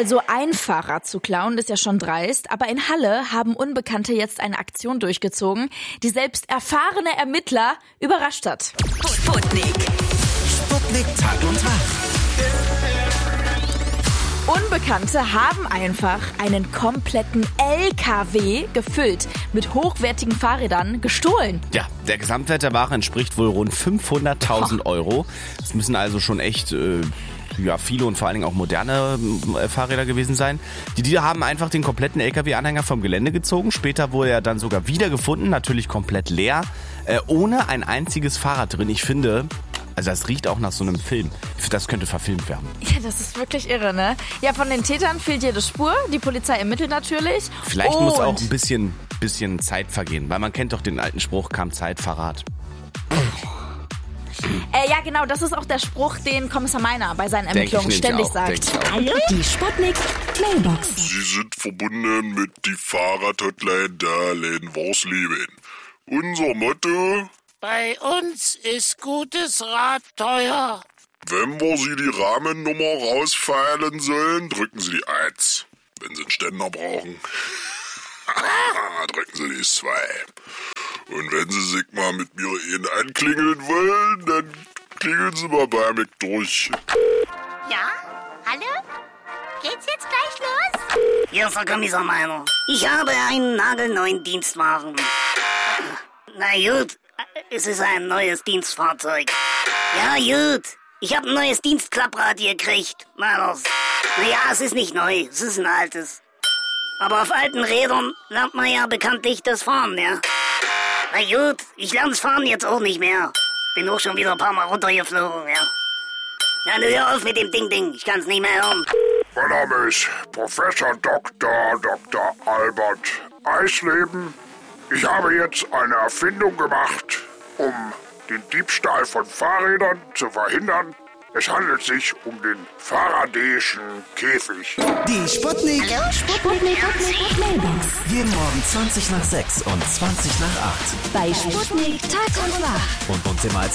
Also ein Fahrrad zu klauen ist ja schon dreist, aber in Halle haben Unbekannte jetzt eine Aktion durchgezogen, die selbst erfahrene Ermittler überrascht hat. Sputnik Tag und Wach. Unbekannte haben einfach einen kompletten LKW gefüllt mit hochwertigen Fahrrädern gestohlen. Ja, der Gesamtwert der Ware entspricht wohl rund 500.000 Euro. Das müssen also schon echt viele und vor allen Dingen auch moderne Fahrräder gewesen sein. Die haben einfach den kompletten LKW-Anhänger vom Gelände gezogen. Später wurde er dann sogar wiedergefunden, natürlich komplett leer, ohne ein einziges Fahrrad drin. Ich finde, also das riecht auch nach so einem Film. Das könnte verfilmt werden. Ja, das ist wirklich irre, ne? Ja, von den Tätern fehlt jede Spur. Die Polizei ermittelt natürlich. Vielleicht muss auch ein bisschen Zeit vergehen, weil man kennt doch den alten Spruch, kam Zeit, Verrat. Ja, genau, das ist auch der Spruch, den Kommissar Meiner bei seinen Ermittlungen ständig sagt. Hallo? Die Sputnik Mailbox. Sie sind verbunden mit die Fahrradhotline der Läden Worsleben. Unser Motto: Bei uns ist gutes Rad teuer. Wenn wir Sie die Rahmennummer rausfeilen sollen, drücken Sie die 1. Wenn Sie einen Ständer brauchen, drücken Sie die 2. Und wenn Sie sich mal mit mir anklingeln wollen, dann klingeln Sie mal bei mir durch. Ja? Hallo? Geht's jetzt gleich los? Hier ist der Kommissar Meiner. Ich habe einen nagelneuen Dienstwagen. Na gut, es ist ein neues Dienstfahrzeug. Ja gut, ich habe ein neues Dienstklapprad gekriegt. Naja, es ist nicht neu, es ist ein altes. Aber auf alten Rädern lernt man ja bekanntlich das Fahren, ja. Na gut, ich lerne das Fahren jetzt auch nicht mehr. Bin auch schon wieder ein paar Mal runtergeflogen, ja. Ja, nur hör auf mit dem Ding, ich kann's nicht mehr hören. Mein Name ist Professor Dr. Albert Eisleben. Ich habe jetzt eine Erfindung gemacht, um den Diebstahl von Fahrrädern zu verhindern. Es handelt sich um den Faradayschen Käfig. Die Sputnik. Hallo, Sputnik Mailbox. Jeden Morgen 20 nach 6 und 20 nach 8. bei Sputnik Tag und Wach. Und uns immer als